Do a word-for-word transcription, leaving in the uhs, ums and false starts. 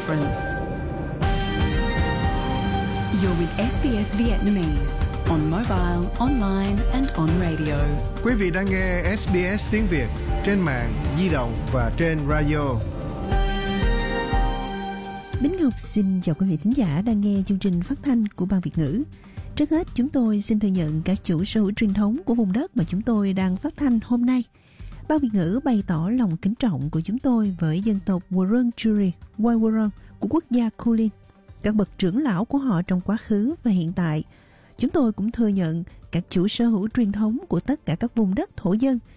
difference. You're with ét bê ét Vietnamese on mobile, online and on radio. Quý vị đang nghe ét bê ét tiếng Việt trên mạng, di động và trên radio. Bính Ngọc xin chào quý vị thính giả đang nghe chương trình phát thanh của Ban Việt ngữ. Trước hết, chúng tôi xin thừa nhận các chủ sở hữu truyền thống của vùng đất mà chúng tôi đang phát thanh hôm nay. Ban Việt ngữ bày tỏ lòng kính trọng của chúng tôi với dân tộc Wurundjeri Woi-wurrung của quốc gia Kulin, các bậc trưởng lão của họ trong quá khứ và hiện tại. Chúng tôi cũng thừa nhận các chủ sở hữu truyền thống của tất cả các vùng đất thổ dân